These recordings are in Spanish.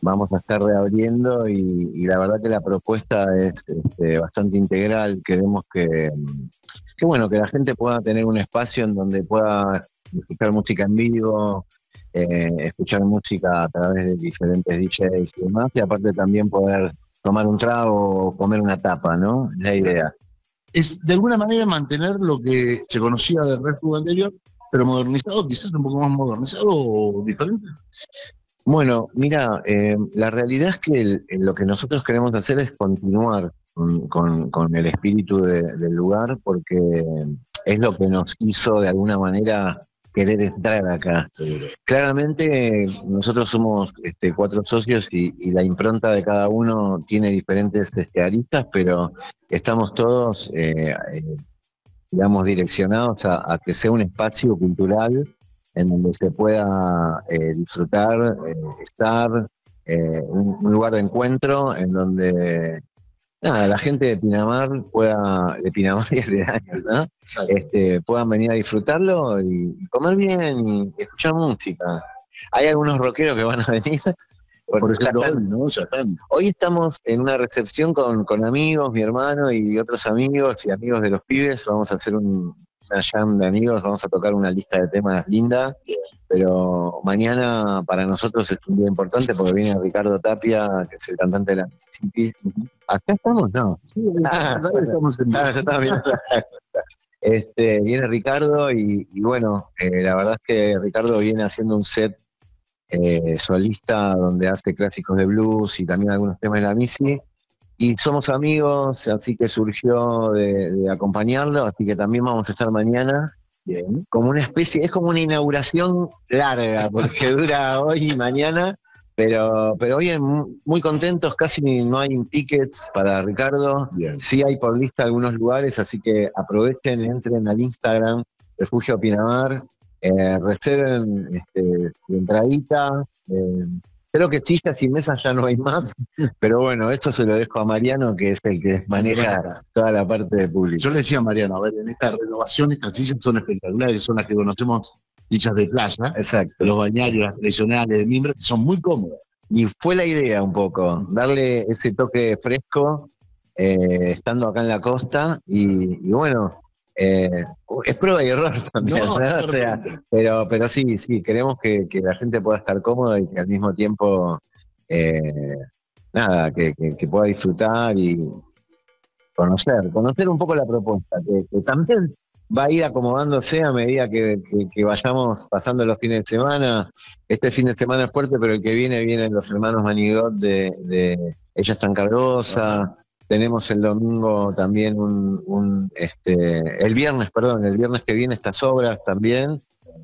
vamos a estar reabriendo y la verdad que la propuesta es bastante integral. Queremos que bueno, que la gente pueda tener un espacio en donde pueda escuchar música en vivo, escuchar música a través de diferentes DJs y demás, y aparte también poder tomar un trago o comer una tapa, ¿no? Es la idea. Es de alguna manera mantener lo que se conocía del Red Food anterior, pero modernizado, quizás un poco más modernizado o diferente. Bueno, mira, la realidad es que lo que nosotros queremos hacer es continuar con el espíritu del lugar, porque es lo que nos hizo de alguna manera querer entrar acá. Claramente nosotros somos 4 socios y la impronta de cada uno tiene diferentes aristas, pero estamos todos, digamos, direccionados a que sea un espacio cultural en donde se pueda disfrutar, estar, un lugar de encuentro en donde nada, la gente de Pinamar y aledaños, ¿no? Puedan venir a disfrutarlo y comer bien y escuchar música. Hay algunos rockeros que van a venir. Por ejemplo, hoy, ¿no? Ya están. Hoy estamos en una recepción con amigos, mi hermano y otros amigos y amigos de los pibes. Vamos a hacer una jam de amigos, vamos a tocar una lista de temas linda, pero mañana para nosotros es un día importante porque viene Ricardo Tapia, que es el cantante de la Mississippi. ¿Acá estamos? No. Estamos en Ya estaba mirando. Viene Ricardo y bueno, la verdad es que Ricardo viene haciendo un set solista donde hace clásicos de blues y también algunos temas de la Missy. Y somos amigos, así que surgió de acompañarlo, así que también vamos a estar mañana. Bien. Como una especie, es como una inauguración larga, porque dura hoy y mañana, pero hoy muy contentos, casi no hay tickets para Ricardo. Bien. Sí hay por lista algunos lugares, así que aprovechen, entren al Instagram, Refugio Pinamar, reserven su entradita. Creo que sillas y mesas ya no hay más, pero bueno, esto se lo dejo a Mariano, que es el que maneja toda la parte de público. Yo le decía a Mariano, a ver, en esta renovación estas sillas son espectaculares, son las que conocemos, sillas de playa. Exacto. Los bañarios, las tradicionales de mimbre, que son muy cómodas. Y fue la idea un poco, darle ese toque fresco, estando acá en la costa, y bueno, es prueba y error también, no, o sea, pero sí, queremos que la gente pueda estar cómoda y que al mismo tiempo, nada, que pueda disfrutar y conocer un poco la propuesta, que también va a ir acomodándose a medida que vayamos pasando los fines de semana. Este fin de semana es fuerte, pero el que vienen los hermanos Manigot de Ella es tan cargosa. Tenemos el domingo también el viernes que viene estas obras también.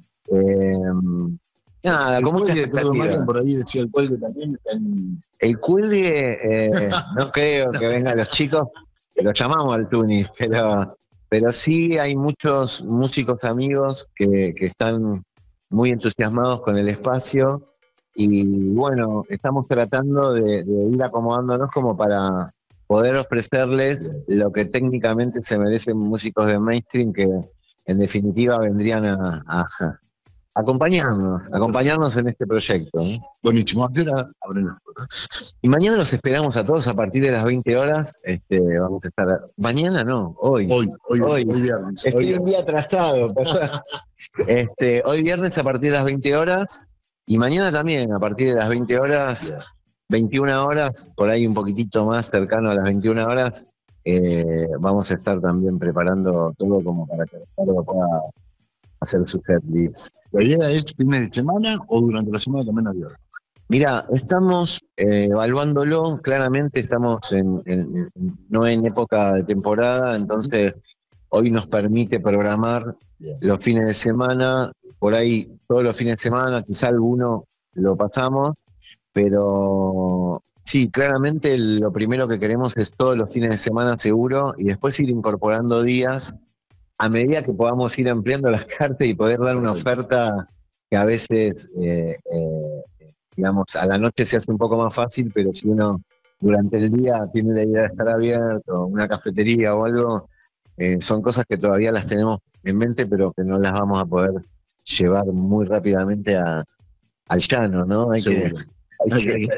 Nada, con mucha expectativa. Por ahí decía el cuelgue también. El cuelgue, no creo que vengan los chicos, que los llamamos al Tunis, pero sí hay muchos músicos amigos que están muy entusiasmados con el espacio y bueno, estamos tratando de ir acomodándonos como para poder ofrecerles lo que técnicamente se merecen músicos de mainstream que en definitiva vendrían a acompañarnos en este proyecto. Buenísimo, ¿a qué hora abren las puertas? Y mañana los esperamos a todos a partir de las 20 horas. Vamos a estar. Mañana no, hoy. Hoy viernes. Estoy un día atrasado. Hoy viernes a partir de las 20 horas. Y mañana también a partir de las 20 horas, 21 horas, por ahí un poquitito más cercano a las 21 horas. Vamos a estar también preparando todo como para que Ricardo pueda hacer sus setlist. ¿La idea es fines de semana o durante la semana también abierto? Mira, estamos evaluándolo, claramente estamos no en época de temporada, entonces hoy nos permite programar los fines de semana, por ahí todos los fines de semana, quizá alguno lo pasamos, pero sí, claramente lo primero que queremos es todos los fines de semana seguro y después ir incorporando días a medida que podamos ir ampliando las cartas y poder dar una oferta que a veces, digamos, a la noche se hace un poco más fácil, pero si uno durante el día tiene la idea de estar abierto, una cafetería o algo, son cosas que todavía las tenemos en mente, pero que no las vamos a poder llevar muy rápidamente al llano, ¿no? Hay que